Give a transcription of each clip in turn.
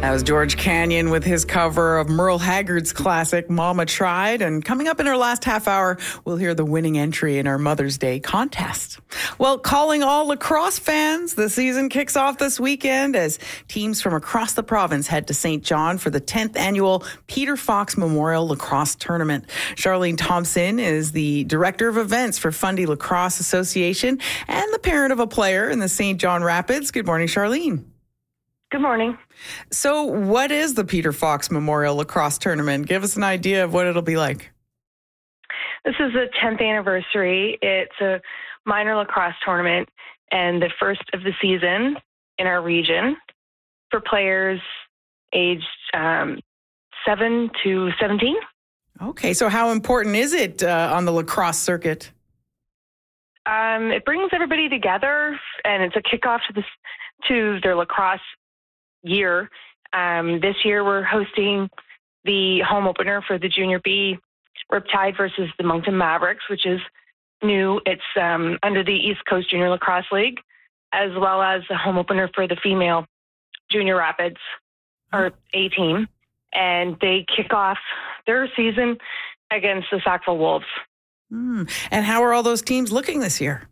That was George Canyon with his cover of Merle Haggard's classic, Mama Tried. And coming up in our last half hour, we'll hear the winning entry in our Mother's Day contest. Well, calling all lacrosse fans, the season kicks off this weekend as teams from across the province head to St. John for the 10th annual Peter Fox Memorial Lacrosse Tournament. Charlene Thompson is the Director of Events for Fundy Lacrosse Association and the parent of a player in the St. John Rapids. Good morning, Charlene. Good morning. So what is the Peter Fox Memorial Lacrosse Tournament? Give us an idea of what it'll be like. This is the 10th anniversary. It's a minor lacrosse tournament and the first of the season in our region for players aged 7 to 17. Okay, so how important is it on the lacrosse circuit? It brings everybody together, and it's a kickoff to their lacrosse year. This year we're hosting the home opener for the Junior B Riptide versus the Moncton Mavericks, which is new. It's under the East Coast Junior Lacrosse League, as well as the home opener for the female Junior Rapids, or A team. And they kick off their season against the Sackville Wolves. And how are all those teams looking this year?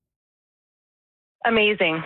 Amazing.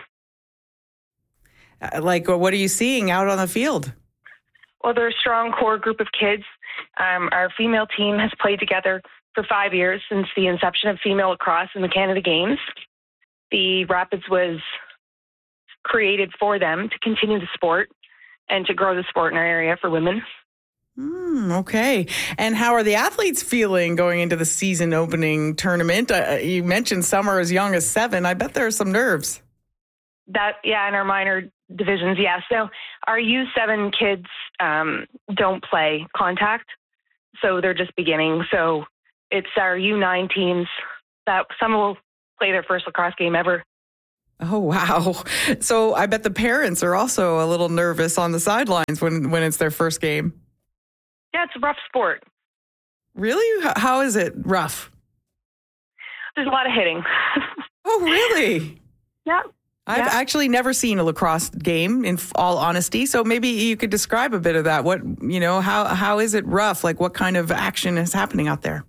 What are you seeing out on the field? Well, they're a strong core group of kids. Our female team has played together for 5 years since the inception of female lacrosse in the Canada Games. The Rapids was created for them to continue the sport and to grow the sport in our area for women. Okay. And how are the athletes feeling going into the season opening tournament? You mentioned some are as young as 7. I bet there are some nerves. In our minor divisions, yeah. So our U7 kids don't play contact, so they're just beginning. So it's our U9 teams that some will play their first lacrosse game ever. Oh, wow. So I bet the parents are also a little nervous on the sidelines when it's their first game. Yeah, it's a rough sport. Really? How is it rough? There's a lot of hitting. Oh, really? Yeah. I've actually never seen a lacrosse game, in all honesty. So maybe you could describe a bit of that. How is it rough? Like, what kind of action is happening out there?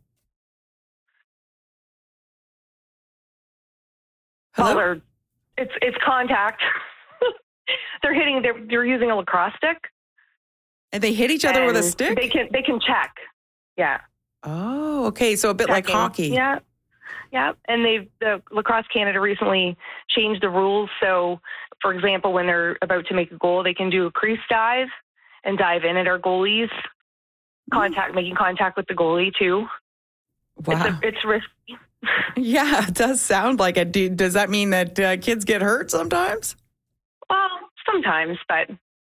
Hello? Well, it's contact. They're using a lacrosse stick. And they hit each other with a stick? They can check. Yeah. Oh, okay. So a bit like hockey. Yeah. Yeah, and the Lacrosse Canada recently changed the rules. So, for example, when they're about to make a goal, they can do a crease dive and dive in at our goalies, making contact with the goalie too. Wow, it's risky. Yeah, it does sound like it. Does that mean that kids get hurt sometimes? Well, sometimes, but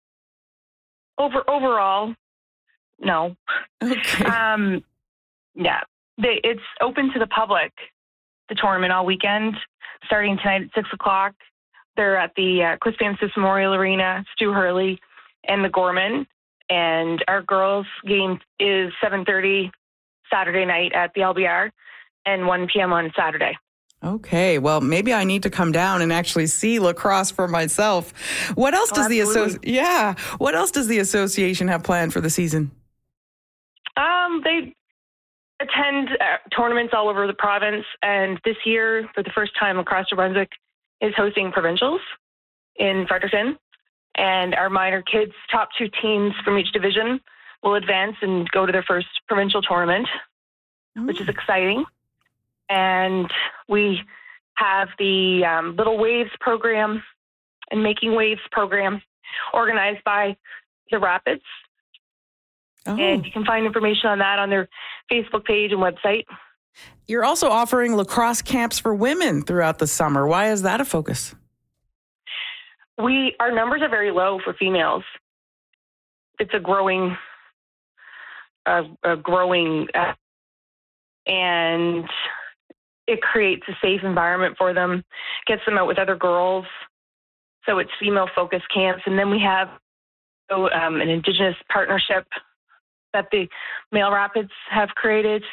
overall, no. Okay. Yeah, it's open to the public. The tournament all weekend, starting tonight at 6:00. They're at the Chris Van Sis Memorial Arena, Stu Hurley, and the Gorman. And our girls' game is 7:30 Saturday night at the LBR and 1 p.m. on Saturday. Okay, well, maybe I need to come down and actually see lacrosse for myself. What else does What else does the association have planned for the season? They attend tournaments all over the province, and this year, for the first time, Lacrosse New Brunswick is hosting provincials in Fredericton, and our minor kids' top 2 teams from each division will advance and go to their first provincial tournament, which is exciting. And we have the Little Waves program and Making Waves program organized by the Rapids. Oh. And you can find information on that on their Facebook page and website. You're also offering lacrosse camps for women throughout the summer. Why is that a focus? Our numbers are very low for females. It's a growing, and it creates a safe environment for them, gets them out with other girls. So it's female-focused camps. And then we have an Indigenous partnership that the Male Rapids have created,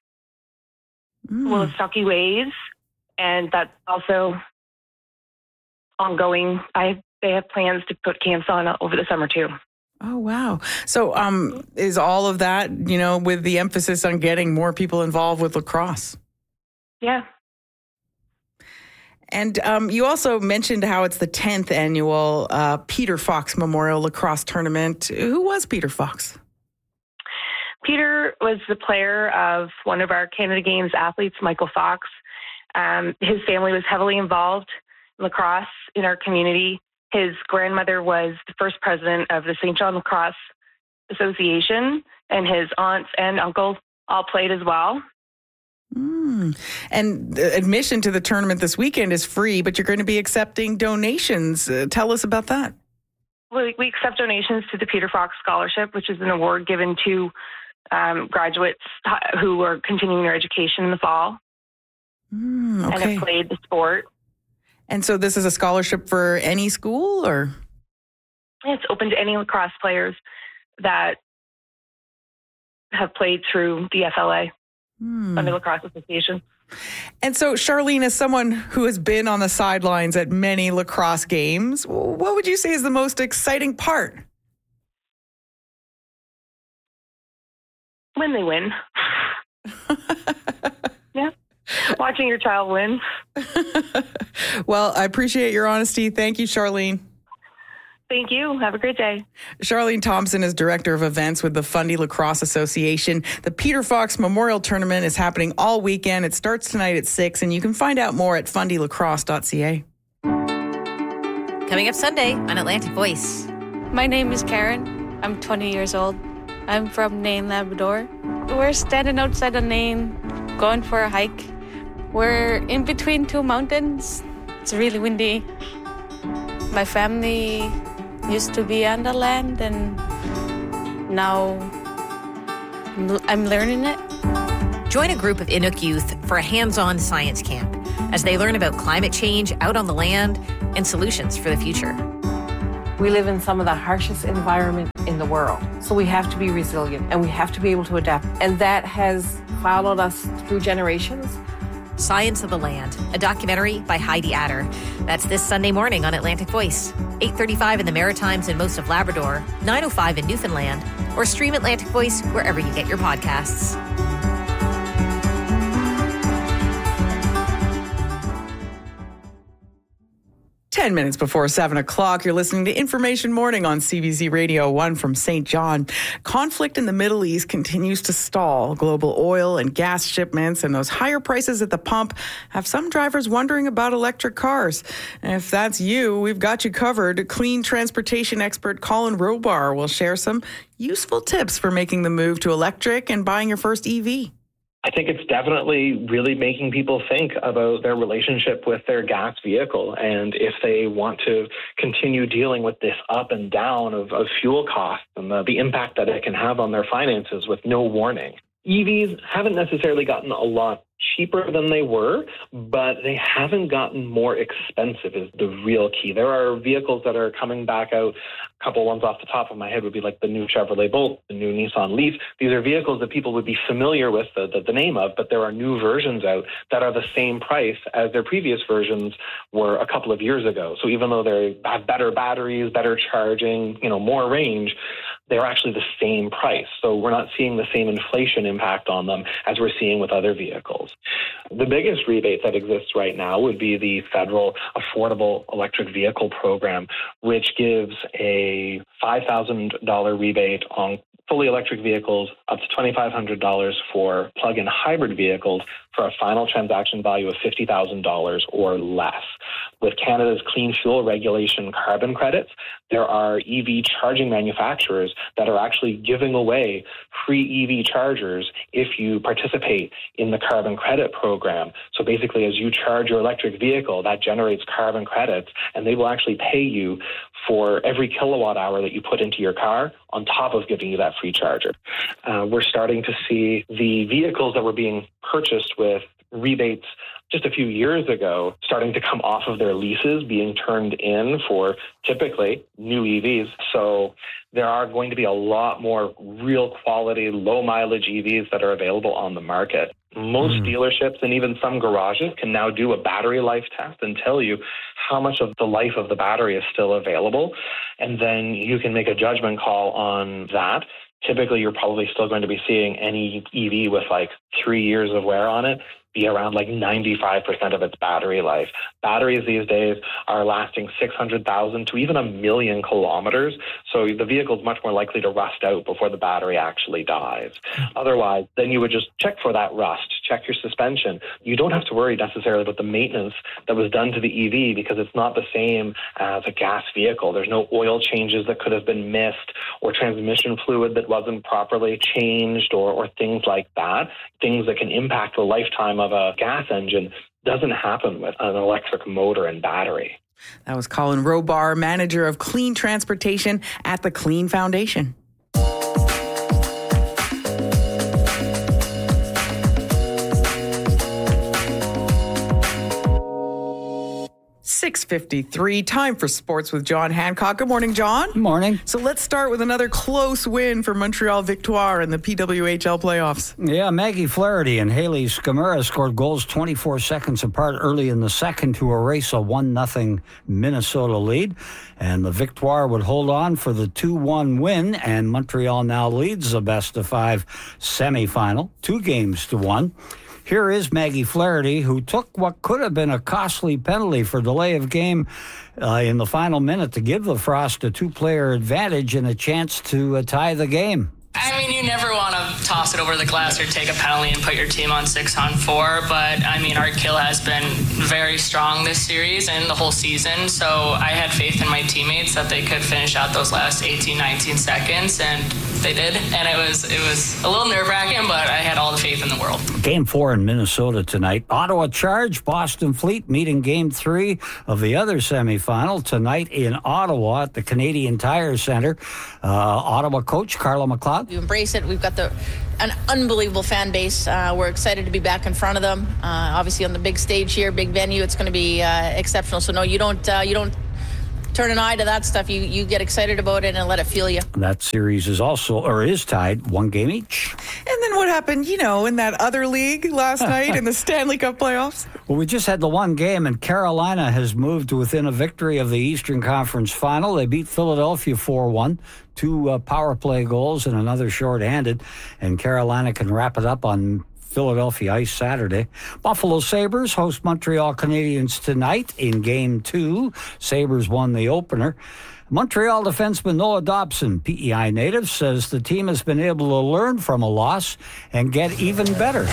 Stocky Ways, and that's also ongoing. They have plans to put camps on over the summer too. Oh, wow. So is all of that, with the emphasis on getting more people involved with lacrosse? Yeah. And you also mentioned how it's the 10th annual Peter Fox Memorial Lacrosse Tournament. Who was Peter Fox? Peter was the player of one of our Canada Games athletes, Michael Fox. His family was heavily involved in lacrosse in our community. His grandmother was the first president of the St. John Lacrosse Association, and his aunts and uncle all played as well. And admission to the tournament this weekend is free, but you're going to be accepting donations. Tell us about that. We accept donations to the Peter Fox Scholarship, which is an award given to graduates who are continuing their education in the fall and have played the sport. And so this is a scholarship for any school, or? It's open to any lacrosse players that have played through the FLA, Fundy Lacrosse Association. And so, Charlene, as someone who has been on the sidelines at many lacrosse games, what would you say is the most exciting part? When they win. Yeah. Watching your child win. Well, I appreciate your honesty. Thank you, Charlene. Thank you. Have a great day. Charlene Thompson is Director of Events with the Fundy Lacrosse Association. The Peter Fox Memorial Tournament is happening all weekend. It starts tonight at 6, and you can find out more at fundylacrosse.ca. Coming up Sunday on Atlantic Voice. My name is Karen. I'm 20 years old. I'm from Nain, Labrador. We're standing outside of Nain, going for a hike. We're in between two mountains. It's really windy. My family used to be on the land, and now I'm learning it. Join a group of Inuk youth for a hands-on science camp as they learn about climate change out on the land and solutions for the future. We live in some of the harshest environment in the world, so we have to be resilient and we have to be able to adapt. And that has followed us through generations. Science of the Land, a documentary by Heidi Adder. That's this Sunday morning on Atlantic Voice, 8:35 in the Maritimes and most of Labrador, 9:05 in Newfoundland, or stream Atlantic Voice wherever you get your podcasts. 10 minutes before 7 o'clock, you're listening to Information Morning on CBC Radio 1 from St. John. Conflict in the Middle East continues to stall. Global oil and gas shipments and those higher prices at the pump have some drivers wondering about electric cars. And if that's you, we've got you covered. Clean transportation expert Colin Robar will share some useful tips for making the move to electric and buying your first EV. I think it's definitely really making people think about their relationship with their gas vehicle and if they want to continue dealing with this up and down of fuel costs and the impact that it can have on their finances with no warning. EVs haven't necessarily gotten a lot cheaper than they were, but they haven't gotten more expensive is the real key. There are vehicles that are coming back out. A couple ones off the top of my head would be like the new Chevrolet Bolt, the new Nissan Leaf. These are vehicles that people would be familiar with the name of, but there are new versions out that are the same price as their previous versions were a couple of years ago. So even though they have better batteries, better charging, more range, they're actually the same price. So we're not seeing the same inflation impact on them as we're seeing with other vehicles. The biggest rebate that exists right now would be the federal Affordable Electric Vehicle Program, which gives a $5,000 rebate on fully electric vehicles, up to $2,500 for plug-in hybrid vehicles for a final transaction value of $50,000 or less. With Canada's Clean Fuel Regulation carbon credits, there are EV charging manufacturers that are actually giving away free EV chargers if you participate in the carbon credit program. So basically, as you charge your electric vehicle, that generates carbon credits, and they will actually pay you for every kilowatt hour that you put into your car on top of giving you that free charger. We're starting to see the vehicles that were being purchased with rebates just a few years ago starting to come off of their leases being turned in for typically new EVs. So there are going to be a lot more real quality, low mileage EVs that are available on the market. Most dealerships and even some garages can now do a battery life test and tell you how much of the life of the battery is still available. And then you can make a judgment call on that. Typically, you're probably still going to be seeing any EV with like 3 years of wear on it be around like 95% of its battery life. Batteries these days are lasting 600,000 to even 1 million kilometers. So the vehicle is much more likely to rust out before the battery actually dies. Otherwise, then you would just check for that rust, check your suspension. You don't have to worry necessarily about the maintenance that was done to the EV because it's not the same as a gas vehicle. There's no oil changes that could have been missed or transmission fluid that wasn't properly changed or things like that. Things that can impact the lifetime of a gas engine doesn't happen with an electric motor and battery. That was Colin Robar, manager of clean transportation at the Clean Foundation. 6:53, time for sports with John Hancock. Good morning, John. Good morning. So let's start with another close win for Montreal Victoire in the PWHL playoffs. Yeah, Maggie Flaherty and Haley Skamura scored goals 24 seconds apart early in the second to erase a 1-0 Minnesota lead. And the Victoire would hold on for the 2-1 win, and Montreal now leads the best-of-5 semifinal, 2-1. Here is Maggie Flaherty, who took what could have been a costly penalty for delay of game in the final minute to give the Frost a 2-player advantage and a chance to tie the game. I mean, you never want to toss it over the glass or take a penalty and put your team on 6-on-4, but I mean, Art Kill has been very strong this series and the whole season, so I had faith in my teammates that they could finish out those last 18, 19 seconds, and they did, and it was a little nerve-wracking, but I had all the faith in the world. Game 4 in Minnesota tonight. Ottawa Charge, Boston Fleet meeting Game 3 of the other semifinal tonight in Ottawa at the Canadian Tire Centre. Ottawa coach Carla McLeod. We embrace it. We've got an unbelievable fan base. We're excited to be back in front of them. Obviously on the big stage here, big venue, it's going to be exceptional. So no, you don't turn an eye to that stuff. You get excited about it and let it fuel you. That series is tied 1 game each. And then what happened, in that other league last night in the Stanley Cup playoffs? Well, we just had the 1 game, and Carolina has moved within a victory of the Eastern Conference Final. They beat Philadelphia 4-1. 2 power play goals and another shorthanded, and Carolina can wrap it up on Philadelphia ice Saturday. Buffalo Sabres host Montreal Canadiens tonight in Game 2. Sabres won the opener. Montreal defenseman Noah Dobson, PEI native, says the team has been able to learn from a loss and get even better.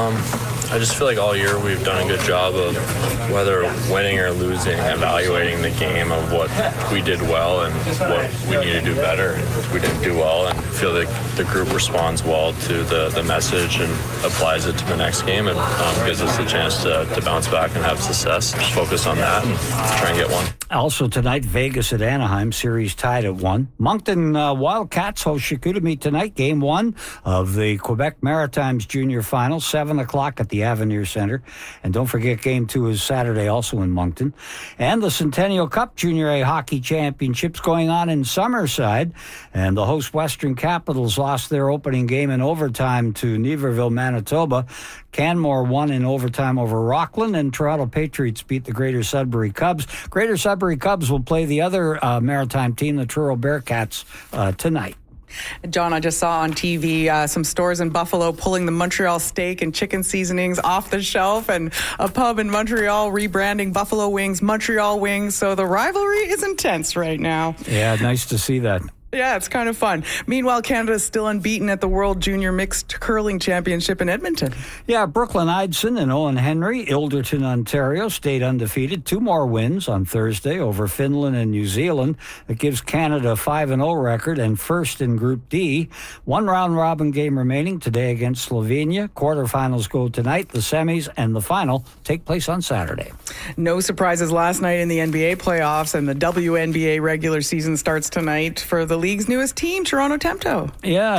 I just feel like all year we've done a good job of, whether winning or losing, evaluating the game of what we did well and what we need to do better. And we didn't do well, and I feel like the group responds well to the message and applies it to the next game, and gives us a chance to bounce back and have success. Just focus on that and try and get one. Also tonight, Vegas at Anaheim, series tied at 1. Moncton Wildcats host Chicoutimi tonight, Game 1 of the Quebec Maritimes Junior Final, 7 o'clock at the Avenir Centre. And don't forget, Game 2 is Saturday, also in Moncton. And the Centennial Cup Junior A Hockey Championships going on in Summerside. And the host Western Capitals lost their opening game in overtime to Niverville, Manitoba. Canmore won in overtime over Rockland, and Toronto Patriots beat the Greater Sudbury Cubs. Greater Sudbury Cubs will play the other Maritime team, the Truro Bearcats, tonight. John, I just saw on TV some stores in Buffalo pulling the Montreal steak and chicken seasonings off the shelf, and a pub in Montreal rebranding Buffalo Wings Montreal Wings. So the rivalry is intense right now. Yeah, nice to see that. Yeah, it's kind of fun. Meanwhile, Canada is still unbeaten at the World Junior Mixed Curling Championship in Edmonton. Yeah, Brooklyn Eidson and Owen Henry, Ilderton, Ontario, stayed undefeated. 2 more wins on Thursday over Finland and New Zealand. That gives Canada a 5-0 record and first in Group D. 1 round-robin game remaining today against Slovenia. Quarterfinals go tonight. The semis and the final take place on Saturday. No surprises last night in the NBA playoffs, and the WNBA regular season starts tonight. For the league's newest team, Toronto Tempo.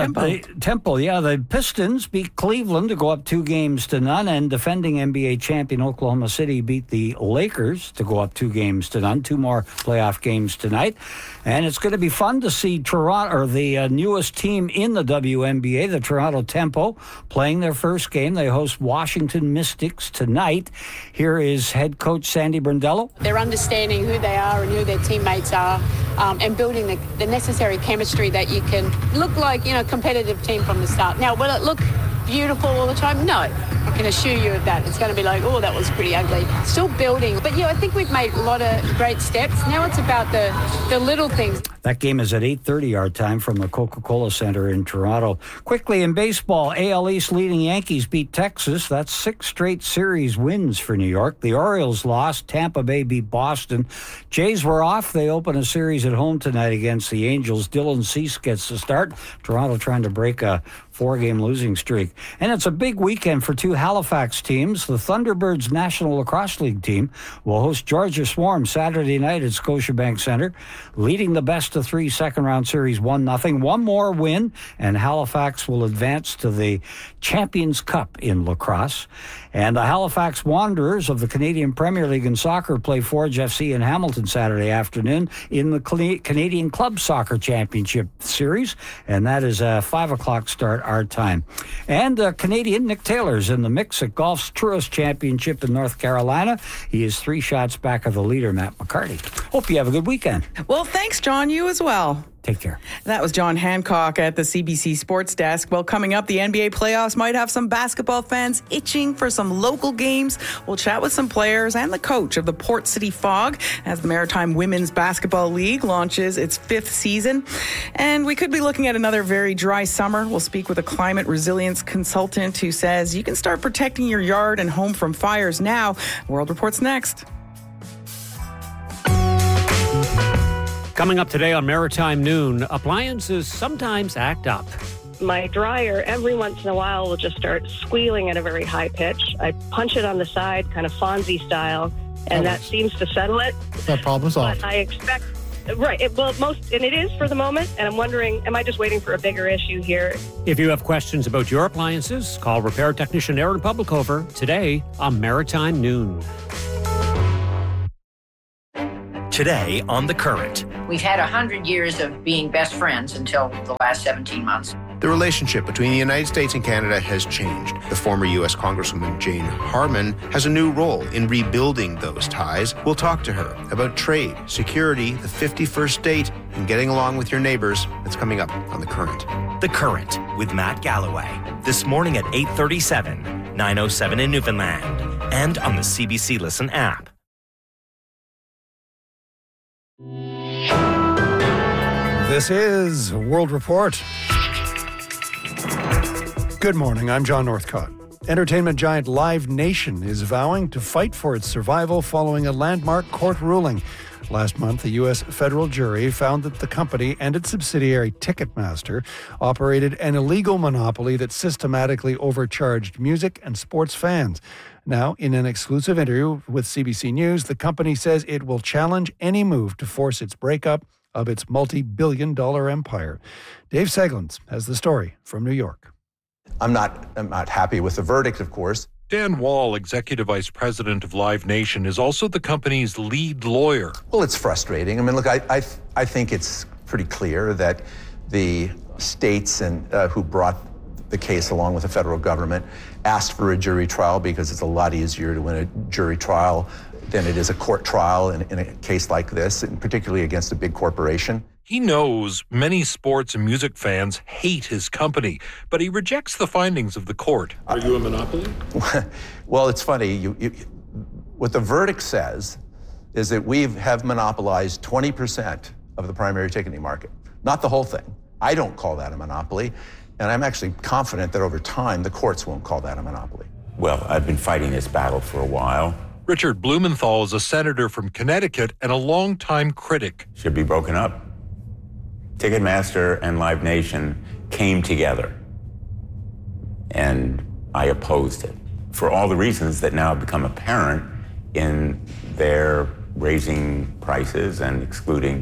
The Pistons beat Cleveland to go up 2-0, and defending NBA champion Oklahoma City beat the Lakers to go up 2-0. 2 more playoff games tonight. And it's going to be fun to see Toronto, or the newest team in the WNBA, the Toronto Tempo, playing their first game. They host Washington Mystics tonight. Here is head coach Sandy Brondello. They're understanding who they are and who their teammates are, and building the necessary chemistry that you can look like, a competitive team from the start. Now, will it look beautiful all the time? No. I can assure you of that. It's going to be like, oh, that was pretty ugly. Still building. But, I think we've made a lot of great steps. Now it's about the little things. That game is at 8:30 our time from the Coca-Cola Center in Toronto. Quickly in baseball, AL East leading Yankees beat Texas. That's 6 straight series wins for New York. The Orioles lost. Tampa Bay beat Boston. Jays were off. They open a series at home tonight against the Angels. Dylan Cease gets the start. Toronto trying to break a 4-game losing streak. And it's a big weekend for 2 Halifax teams. The Thunderbirds National Lacrosse League team will host Georgia Swarm Saturday night at Scotiabank Center, leading the best-of-3 second-round series 1-0. One more win, and Halifax will advance to the Champions Cup in lacrosse. And the Halifax Wanderers of the Canadian Premier League in soccer play Forge FC in Hamilton Saturday afternoon in the Canadian Club Soccer Championship Series, and that is a 5 o'clock start our time. And Canadian Nick Taylor's in the mix at Golf's Tourist Championship in North Carolina. He is 3 shots back of the leader, Matt McCarty. Hope you have a good weekend. Well, thanks, John. You as well. Take care. That was John Hancock at the CBC Sports Desk. Well, coming up, the NBA playoffs might have some basketball fans itching for some local games. We'll chat with some players and the coach of the Port City Fog as the Maritime Women's Basketball League launches its 5th season. And we could be looking at another very dry summer. We'll speak with a climate resilience consultant who says you can start protecting your yard and home from fires now. World Report's next. Coming up today on Maritime Noon, appliances sometimes act up. My dryer, every once in a while, will just start squealing at a very high pitch. I punch it on the side, kind of Fonzie style, and that seems to settle it. That problem solved. But I expect, right, and it is for the moment, and I'm wondering, am I just waiting for a bigger issue here? If you have questions about your appliances, call repair technician Aaron Publicover today on Maritime Noon. Today on The Current. We've had 100 years of being best friends until the last 17 months. The relationship between the United States and Canada has changed. The former U.S. Congresswoman Jane Harman has a new role in rebuilding those ties. We'll talk to her about trade, security, the 51st state, and getting along with your neighbors. That's coming up on The Current. The Current with Matt Galloway. This morning at 8:37, 9:07 in Newfoundland, and on the CBC Listen app. This is World Report. Good morning, I'm John Northcott. Entertainment giant Live Nation is vowing to fight for its survival following a landmark court ruling. Last month, a U.S. federal jury found that the company and its subsidiary Ticketmaster operated an illegal monopoly that systematically overcharged music and sports fans. Now, in an exclusive interview with CBC News, the company says it will challenge any move to force its breakup of its multi-billion-dollar empire. Dave Seglins has the story from New York. I'm not happy with the verdict, of course. Dan Wall, Executive Vice President of Live Nation, is also the company's lead lawyer. Well, it's frustrating. I mean, look, I think it's pretty clear that the states and who brought the case along with the federal government asked for a jury trial because it's a lot easier to win a jury trial than it is a court trial in a case like this, and particularly against a big corporation. He knows many sports and music fans hate his company, but he rejects the findings of the court. Are you a monopoly? Well, it's funny. What the verdict says is that we have monopolized 20% of the primary ticketing market, not the whole thing. I don't call that a monopoly, and I'm actually confident that over time the courts won't call that a monopoly. Well, I've been fighting this battle for a while. Richard Blumenthal is a senator from Connecticut and a longtime critic. Should be broken up. Ticketmaster and Live Nation came together, and I opposed it for all the reasons that now have become apparent in their raising prices and excluding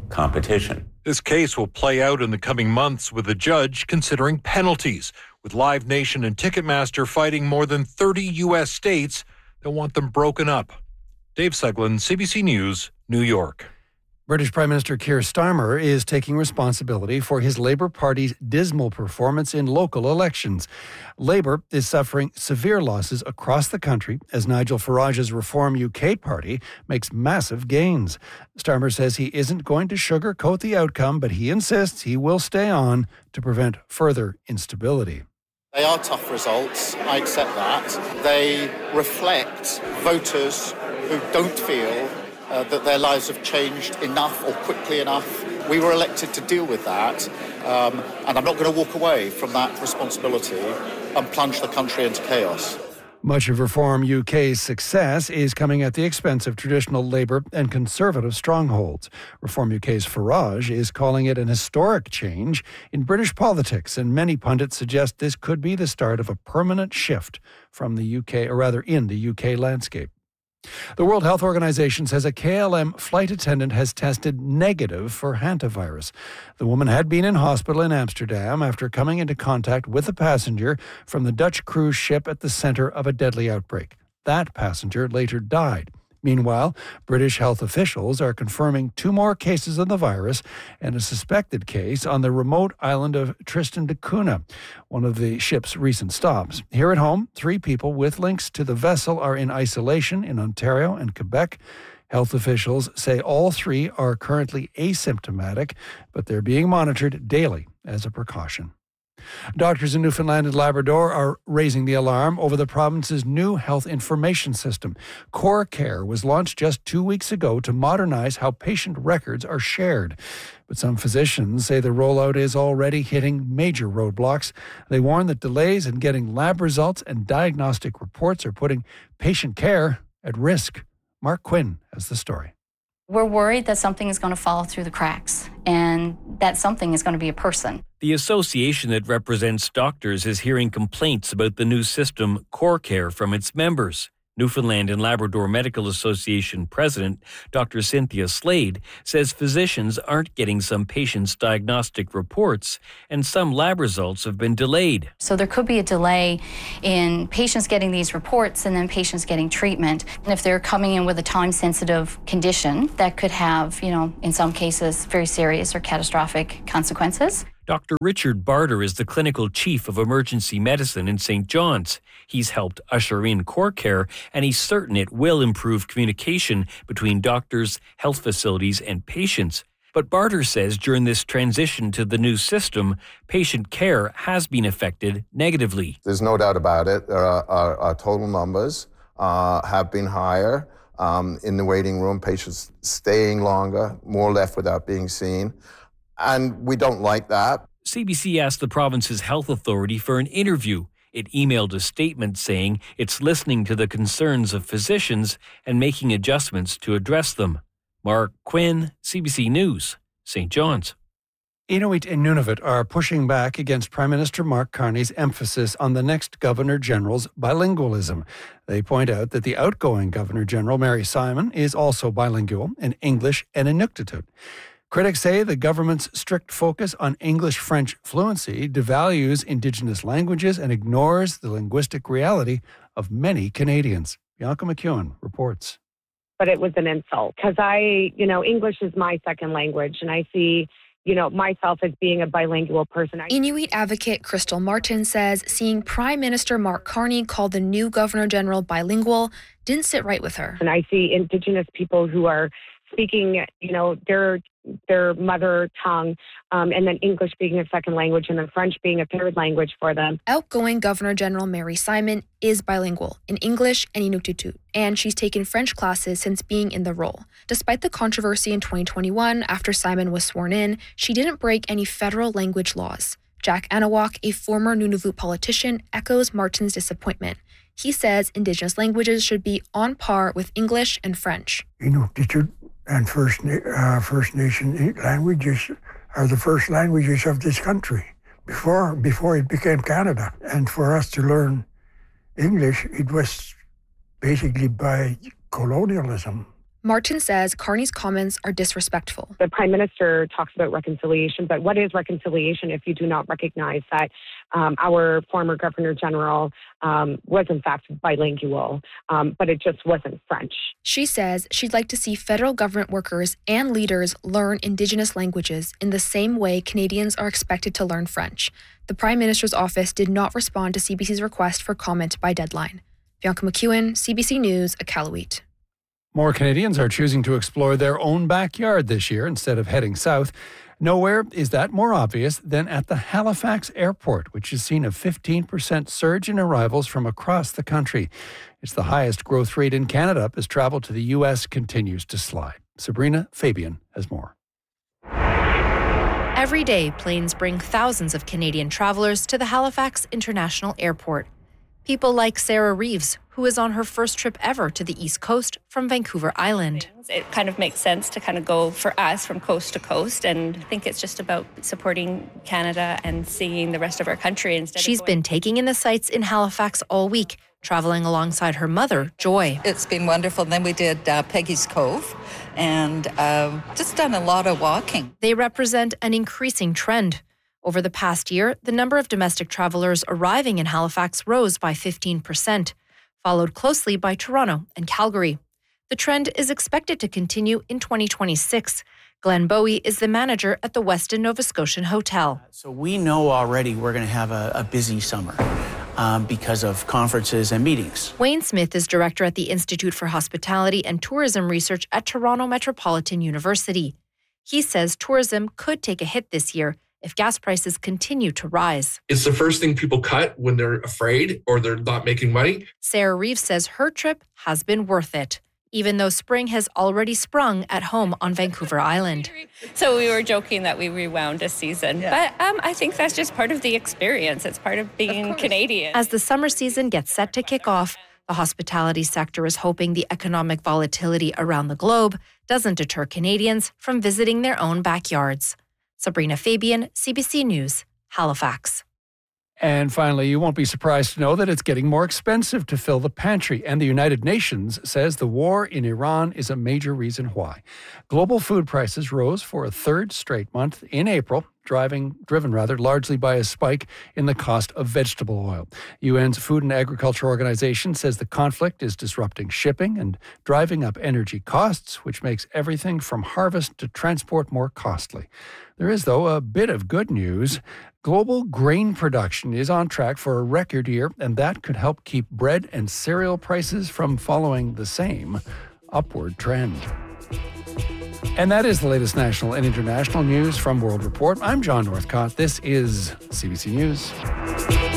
competition. This case will play out in the coming months with the judge considering penalties, with Live Nation and Ticketmaster fighting more than 30 U.S. states that want them broken up. Dave Seglin, CBC News, New York. British Prime Minister Keir Starmer is taking responsibility for his Labour Party's dismal performance in local elections. Labour is suffering severe losses across the country as Nigel Farage's Reform UK party makes massive gains. Starmer says he isn't going to sugarcoat the outcome, but he insists he will stay on to prevent further instability. They are tough results, I accept that. They reflect voters who don't feel that their lives have changed enough or quickly enough. We were elected to deal with that, and I'm not going to walk away from that responsibility and plunge the country into chaos. Much of Reform UK's success is coming at the expense of traditional Labour and Conservative strongholds. Reform UK's Farage is calling it an historic change in British politics, and many pundits suggest this could be the start of a permanent shift from the UK, or rather in the UK landscape. The World Health Organization says a KLM flight attendant has tested negative for hantavirus. The woman had been in hospital in Amsterdam after coming into contact with a passenger from the Dutch cruise ship at the center of a deadly outbreak. That passenger later died. Meanwhile, British health officials are confirming 2 more cases of the virus and a suspected case on the remote island of Tristan da Cunha, one of the ship's recent stops. Here at home, 3 people with links to the vessel are in isolation in Ontario and Quebec. Health officials say all 3 are currently asymptomatic, but they're being monitored daily as a precaution. Doctors in Newfoundland and Labrador are raising the alarm over the province's new health information system. Core Care was launched just 2 weeks ago to modernize how patient records are shared. But some physicians say the rollout is already hitting major roadblocks. They warn that delays in getting lab results and diagnostic reports are putting patient care at risk. Mark Quinn has the story. We're worried that something is going to fall through the cracks, and that something is going to be a person. The association that represents doctors is hearing complaints about the new system, Core Care, from its members. Newfoundland and Labrador Medical Association President Dr. Cynthia Slade says physicians aren't getting some patients' diagnostic reports, and some lab results have been delayed. So there could be a delay in patients getting these reports and then patients getting treatment. And if they're coming in with a time-sensitive condition, that could have, in some cases, very serious or catastrophic consequences. Dr. Richard Barter is the clinical chief of emergency medicine in St. John's. He's helped usher in Core Care, and he's certain it will improve communication between doctors, health facilities, and patients. But Barter says during this transition to the new system, patient care has been affected negatively. There's no doubt about it. Our total numbers have been higher. In the waiting room, patients staying longer, more left without being seen. And we don't like that. CBC asked the province's health authority for an interview. It emailed a statement saying it's listening to the concerns of physicians and making adjustments to address them. Mark Quinn, CBC News, St. John's. Inuit and Nunavut are pushing back against Prime Minister Mark Carney's emphasis on the next Governor-General's bilingualism. They point out that the outgoing Governor-General, Mary Simon, is also bilingual in English and Inuktitut. Critics say the government's strict focus on English-French fluency devalues Indigenous languages and ignores the linguistic reality of many Canadians. Bianca McEwen reports. But it was an insult because English is my second language, and I see myself as being a bilingual person. Inuit advocate Crystal Martin says seeing Prime Minister Mark Carney call the new Governor-General bilingual didn't sit right with her. And I see Indigenous people who are speaking, their mother tongue, and then English being a second language and then French being a third language for them. Outgoing Governor-General Mary Simon is bilingual in English and Inuktitut, and she's taken French classes since being in the role. Despite the controversy in 2021 after Simon was sworn in, she didn't break any federal language laws. Jack Anawak, a former Nunavut politician, echoes Martin's disappointment. He says Indigenous languages should be on par with English and French. Inuktitut and First Nation languages are the first languages of this country before it became Canada. And for us to learn English, it was basically by colonialism. Martin says Carney's comments are disrespectful. The Prime Minister talks about reconciliation, but what is reconciliation if you do not recognize that our former Governor General was in fact bilingual, but it just wasn't French? She says she'd like to see federal government workers and leaders learn Indigenous languages in the same way Canadians are expected to learn French. The Prime Minister's office did not respond to CBC's request for comment by deadline. Bianca McEwen, CBC News, Iqaluit. More Canadians are choosing to explore their own backyard this year instead of heading south. Nowhere is that more obvious than at the Halifax Airport, which has seen a 15% surge in arrivals from across the country. It's the highest growth rate in Canada as travel to the U.S. continues to slide. Sabrina Fabian has more. Every day, planes bring thousands of Canadian travelers to the Halifax International Airport. People like Sarah Reeves, who is on her first trip ever to the East Coast from Vancouver Island. It kind of makes sense to kind of go for us from coast to coast, and I think it's just about supporting Canada and seeing the rest of our country. She's been taking in the sights in Halifax all week, traveling alongside her mother, Joy. It's been wonderful. Then we did Peggy's Cove and just done a lot of walking. They represent an increasing trend. Over the past year, the number of domestic travelers arriving in Halifax rose by 15%, followed closely by Toronto and Calgary. The trend is expected to continue in 2026. Glenn Bowie is the manager at the Westin Nova Scotian Hotel. So we know already we're going to have a busy summer because of conferences and meetings. Wayne Smith is director at the Institute for Hospitality and Tourism Research at Toronto Metropolitan University. He says tourism could take a hit this year if gas prices continue to rise. It's the first thing people cut when they're afraid or they're not making money. Sarah Reeves says her trip has been worth it, even though spring has already sprung at home on Vancouver Island. So we were joking that we rewound a season, but I think that's just part of the experience. It's part of being Canadian. As the summer season gets set to kick off, the hospitality sector is hoping the economic volatility around the globe doesn't deter Canadians from visiting their own backyards. Sabrina Fabian, CBC News, Halifax. And finally, you won't be surprised to know that it's getting more expensive to fill the pantry. And the United Nations says the war in Iran is a major reason why. Global food prices rose for a third straight month in April, driven largely by a spike in the cost of vegetable oil. UN's Food and Agriculture Organization says the conflict is disrupting shipping and driving up energy costs, which makes everything from harvest to transport more costly. There is, though, a bit of good news. Global grain production is on track for a record year, and that could help keep bread and cereal prices from following the same upward trend. And that is the latest national and international news from World Report. I'm John Northcott. This is CBC News.